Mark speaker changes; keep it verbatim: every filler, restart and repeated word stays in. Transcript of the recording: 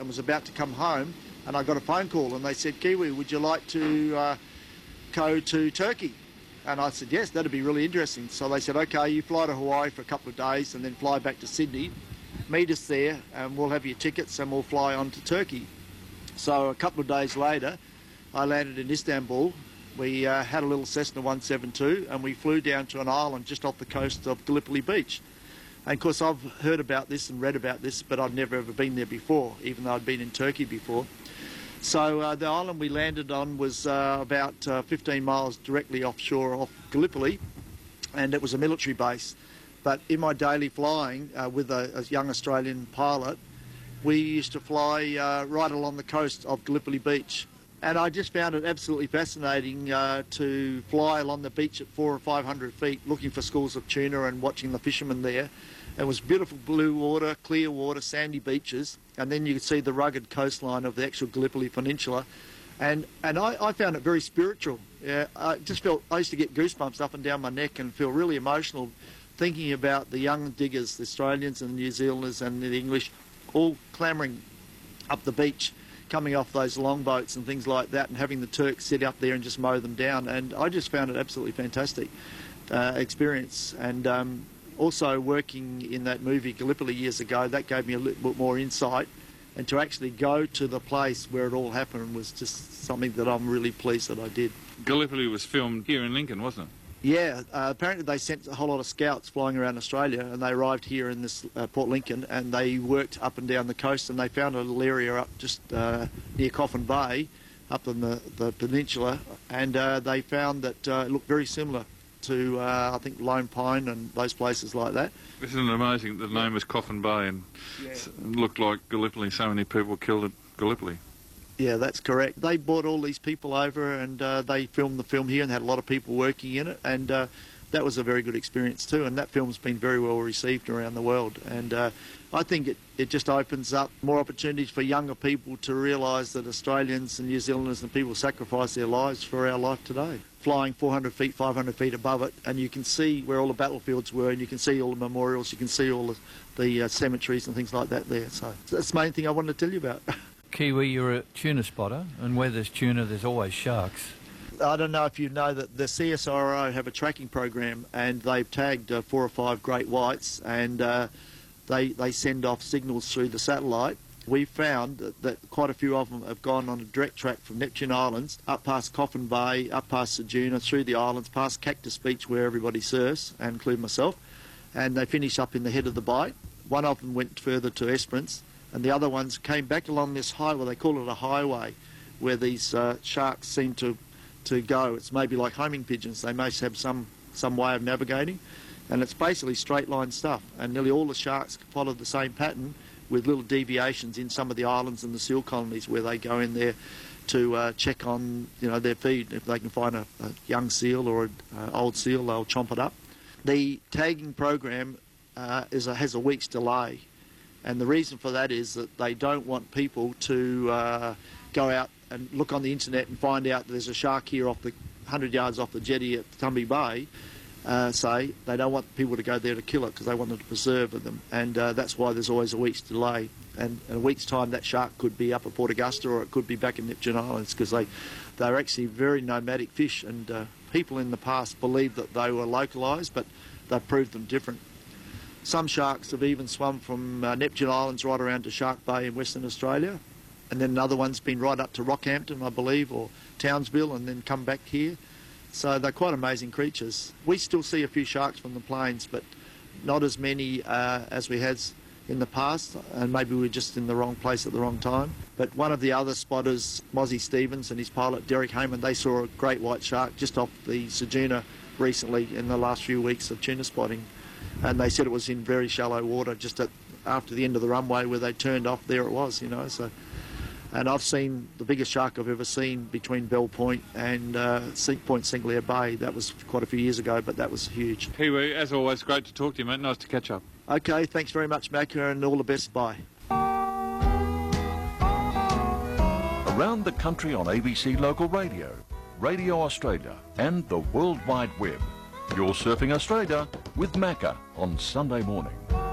Speaker 1: and was about to come home, and I got a phone call and they said, Kiwi, would you like to uh, go to Turkey? And I said, yes, that'd be really interesting. So they said, okay, you fly to Hawaii for a couple of days and then fly back to Sydney, meet us there and we'll have your tickets and we'll fly on to Turkey. So a couple of days later, I landed in Istanbul. We uh, had a little Cessna one seventy-two and we flew down to an island just off the coast of Gallipoli Beach. And of course I've heard about this and read about this, but I'd never ever been there before, even though I'd been in Turkey before. So uh, the island we landed on was uh, about uh, fifteen miles directly offshore off Gallipoli, and it was a military base. But in my daily flying uh, with a, a young Australian pilot, we used to fly uh, right along the coast of Gallipoli Beach. And I just found it absolutely fascinating uh, to fly along the beach at four or five hundred feet, looking for schools of tuna and watching the fishermen there. It was beautiful blue water, clear water, sandy beaches, and then you could see the rugged coastline of the actual Gallipoli Peninsula. And and I, I found it very spiritual. Yeah, I just felt, I used to get goosebumps up and down my neck and feel really emotional thinking about the young diggers, the Australians and the New Zealanders and the English, all clamouring up the beach, coming off those longboats and things like that, and having the Turks sit up there and just mow them down. And I just found it absolutely fantastic uh, experience. And um, also working in that movie Gallipoli years ago, that gave me a little bit more insight. And to actually go to the place where it all happened was just something that I'm really pleased that I did.
Speaker 2: Gallipoli was filmed here in Lincoln, wasn't it?
Speaker 1: Yeah, uh, apparently they sent a whole lot of scouts flying around Australia, and they arrived here in this uh, Port Lincoln, and they worked up and down the coast, and they found a little area up just uh, near Coffin Bay, up in the, the peninsula, and uh, they found that uh, it looked very similar to, uh, I think, Lone Pine and those places like that.
Speaker 2: Isn't it amazing that the name was Coffin Bay and yeah. It looked like Gallipoli, so many people killed at Gallipoli?
Speaker 1: Yeah, that's correct. They brought all these people over and uh, they filmed the film here and had a lot of people working in it, and uh, that was a very good experience too, and that film's been very well received around the world. And uh, I think it, it just opens up more opportunities for younger people to realise that Australians and New Zealanders and people sacrifice their lives for our life today. Flying four hundred feet, five hundred feet above it, and you can see where all the battlefields were, and you can see all the memorials, you can see all the, the uh, cemeteries and things like that there. So that's the main thing I wanted to tell you about.
Speaker 3: Kiwi, you're a tuna spotter, and where there's tuna, there's always sharks.
Speaker 1: I don't know if you know that the C S I R O have a tracking program, and they've tagged uh, four or five great whites, and uh, they, they send off signals through the satellite. We found that, that quite a few of them have gone on a direct track from Neptune Islands, up past Coffin Bay, up past Ceduna, through the islands, past Cactus Beach where everybody surfs, and including myself, and they finish up in the head of the bight. One of them went further to Esperance, and the other ones came back along this highway, they call it a highway, where these uh, sharks seem to, to go. It's maybe like homing pigeons. They may have some, some way of navigating, and it's basically straight line stuff, and nearly all the sharks follow the same pattern with little deviations in some of the islands and the seal colonies where they go in there to uh, check on, you know, their feed. If they can find a, a young seal or an uh, old seal, they'll chomp it up. The tagging program uh, is a, has a week's delay. And the reason for that is that they don't want people to uh, go out and look on the internet and find out that there's a shark here off the one hundred yards off the jetty at Tumby Bay, uh, say. They don't want people to go there to kill it because they want to preserve them. And uh, that's why there's always a week's delay. And in a week's time, that shark could be up at Port Augusta or it could be back in Neptune Islands, because they, they're actually very nomadic fish. And uh, people in the past believed that they were localised, but they've proved them different. Some sharks have even swum from uh, Neptune Islands right around to Shark Bay in Western Australia, and then another one's been right up to Rockhampton, I believe, or Townsville, and then come back here. So they're quite amazing creatures. We still see a few sharks from the plains, but not as many uh, as we had in the past, and maybe we were just in the wrong place at the wrong time. But one of the other spotters, Mozzie Stevens, and his pilot Derek Heyman, they saw a great white shark just off the Ceduna recently in the last few weeks of tuna spotting. And they said it was in very shallow water, just at, after the end of the runway where they turned off, there it was, you know. So, and I've seen the biggest shark I've ever seen between Bell Point and uh, Point Sinclair Bay. That was quite a few years ago, but that was huge.
Speaker 2: Kiwi, as always, great to talk to you, mate. Nice to catch up.
Speaker 1: Okay, thanks very much, Macca, and all the best. Bye.
Speaker 4: Around the country on A B C Local Radio, Radio Australia and the World Wide Web. You're Surfing Australia with Macca on Sunday morning.